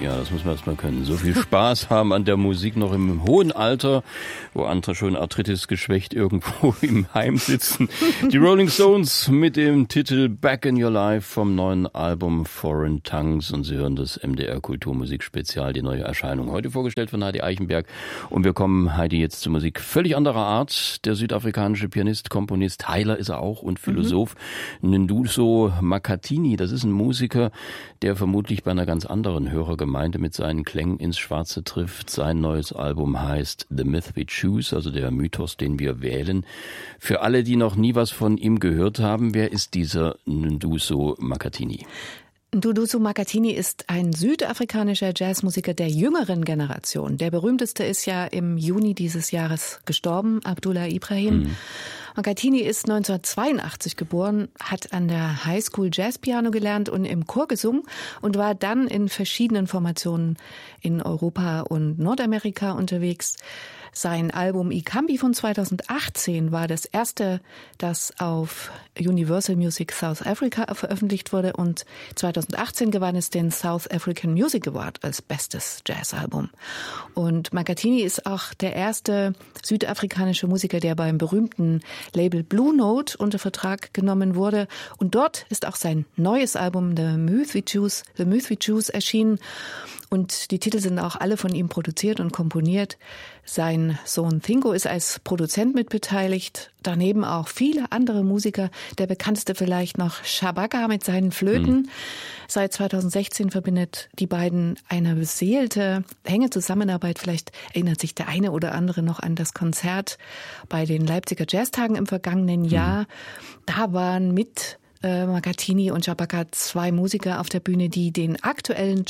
Ja, das muss man erst mal können. So viel Spaß haben an der Musik noch im hohen Alter, wo andere schon Arthritis geschwächt irgendwo im Heim sitzen. Die Rolling Stones mit dem Titel Back in Your Life vom neuen Album Foreign Tongues. Und Sie hören das MDR Kulturmusik-Spezial, die neue Erscheinung. Heute vorgestellt von Heidi Eichenberg. Und wir kommen, Heidi, jetzt zur Musik völlig anderer Art. Der südafrikanische Pianist, Komponist, Heiler ist er auch und Philosoph Nduso Makhathini. Das ist ein Musiker, der vermutlich bei einer ganz anderen Hörergemeinde mit seinen Klängen ins Schwarze trifft. Sein neues Album heißt The Myth We Choose, also der Mythos, den wir wählen. Für alle, die noch nie was von ihm gehört haben, wer ist dieser Nduso Makhathini? Nduso Makhathini ist ein südafrikanischer Jazzmusiker der jüngeren Generation. Der berühmteste ist ja im Juni dieses Jahres gestorben, Abdullah Ibrahim. Makhathini ist 1982 geboren, hat an der Highschool Jazzpiano gelernt und im Chor gesungen und war dann in verschiedenen Formationen in Europa und Nordamerika unterwegs. Sein Album Ikambi von 2018 war das erste, das auf Universal Music South Africa veröffentlicht wurde, und 2018 gewann es den South African Music Award als bestes Jazzalbum. Und Makhathini ist auch der erste südafrikanische Musiker, der beim berühmten Label Blue Note unter Vertrag genommen wurde. Und dort ist auch sein neues Album The Myth We Choose erschienen. Und die Titel sind auch alle von ihm produziert und komponiert. Sein Sohn Thingo ist als Produzent mitbeteiligt. Daneben auch viele andere Musiker. Der bekannteste vielleicht noch Shabaka mit seinen Flöten. Seit 2016 verbindet die beiden eine beseelte, enge Zusammenarbeit. Vielleicht erinnert sich der eine oder andere noch an das Konzert bei den Leipziger Jazztagen im vergangenen Jahr. Da waren mit Makhathini und Shabaka zwei Musiker auf der Bühne, die den aktuellen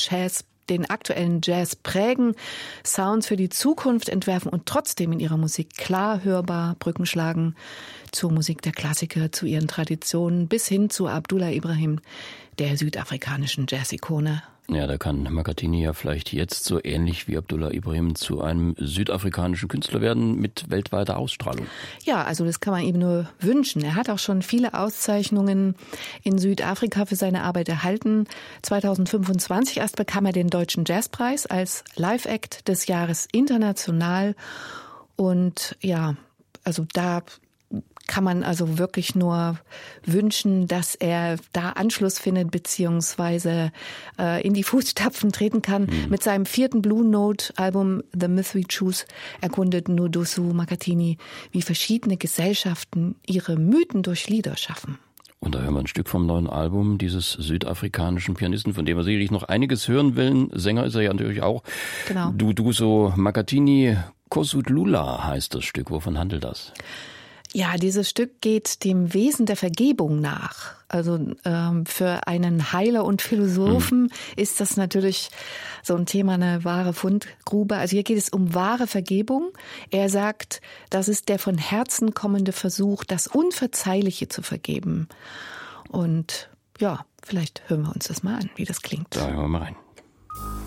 Jazz prägen, Sounds für die Zukunft entwerfen und trotzdem in ihrer Musik klar hörbar Brücken schlagen zur Musik der Klassiker, zu ihren Traditionen, bis hin zu Abdullah Ibrahim, der südafrikanischen Jazz-Ikone. Ja, da kann Makhathini ja vielleicht jetzt so ähnlich wie Abdullah Ibrahim zu einem südafrikanischen Künstler werden mit weltweiter Ausstrahlung. Ja, also das kann man ihm nur wünschen. Er hat auch schon viele Auszeichnungen in Südafrika für seine Arbeit erhalten. 2025 erst bekam er den Deutschen Jazzpreis als Live-Act des Jahres international. Und ja, also da kann man also wirklich nur wünschen, dass er da Anschluss findet beziehungsweise in die Fußstapfen treten kann. Mit seinem 4. Blue Note Album The Myth We Choose erkundet Nduso Makhathini, wie verschiedene Gesellschaften ihre Mythen durch Lieder schaffen. Und da hören wir ein Stück vom neuen Album dieses südafrikanischen Pianisten, von dem wir sicherlich noch einiges hören wollen. Sänger ist er ja natürlich auch. Genau. Nduso Makhathini, Kosudlula heißt das Stück. Wovon handelt das? Ja, dieses Stück geht dem Wesen der Vergebung nach. Also für einen Heiler und Philosophen ist das natürlich so ein Thema, eine wahre Fundgrube. Also hier geht es um wahre Vergebung. Er sagt, das ist der von Herzen kommende Versuch, das Unverzeihliche zu vergeben. Und ja, vielleicht hören wir uns das mal an, wie das klingt. Da hören wir mal rein.